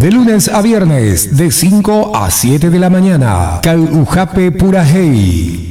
De lunes a viernes, de 5 a 7 de la mañana. Calhujape Purajey.